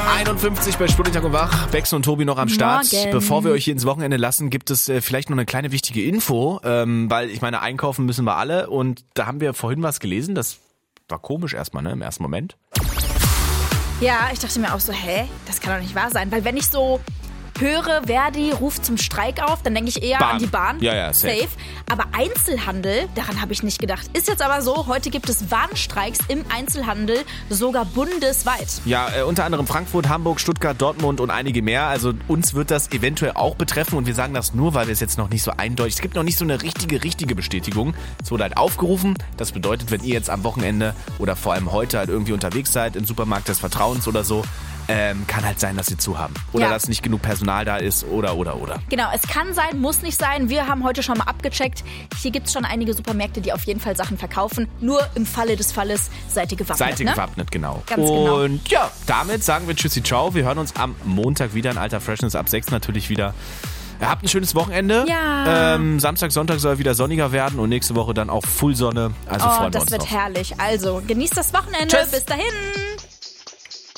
51 bei Stuhltag und Wach. Bex und Tobi noch am Start. Morgen. Bevor wir euch hier ins Wochenende lassen, gibt es vielleicht noch eine kleine wichtige Info, weil ich meine, einkaufen müssen wir alle und da haben wir vorhin was gelesen, das war komisch erstmal, ne, im ersten Moment. Ja, ich dachte mir auch so, das kann doch nicht wahr sein, weil wenn ich so höre, Verdi ruft zum Streik auf, dann denke ich eher an die Bahn. Ja, safe. Aber Einzelhandel, daran habe ich nicht gedacht. Ist jetzt aber so, heute gibt es Warnstreiks im Einzelhandel, sogar bundesweit. Ja, unter anderem Frankfurt, Hamburg, Stuttgart, Dortmund und einige mehr. Also uns wird das eventuell auch betreffen und wir sagen das nur, weil wir es jetzt noch nicht so eindeutig, es gibt noch nicht so eine richtige Bestätigung. Es wurde halt aufgerufen. Das bedeutet, wenn ihr jetzt am Wochenende oder vor allem heute halt irgendwie unterwegs seid, im Supermarkt des Vertrauens oder so, kann halt sein, dass sie zu haben. Oder dass nicht genug Personal da ist oder. Genau, es kann sein, muss nicht sein. Wir haben heute schon mal abgecheckt. Hier gibt es schon einige Supermärkte, die auf jeden Fall Sachen verkaufen. Nur im Falle des Falles seid ihr gewappnet. Gewappnet, genau. Ganz genau. Und ja, damit sagen wir Tschüssi, ciao. Wir hören uns am Montag wieder in alter Freshness ab 6 natürlich wieder. Habt ein schönes Wochenende. Ja. Samstag, Sonntag soll wieder sonniger werden und nächste Woche dann auch Full Sonne. Also freuen wir uns das wird noch. herrlich. Also, genießt das Wochenende. Tschüss. Bis dahin.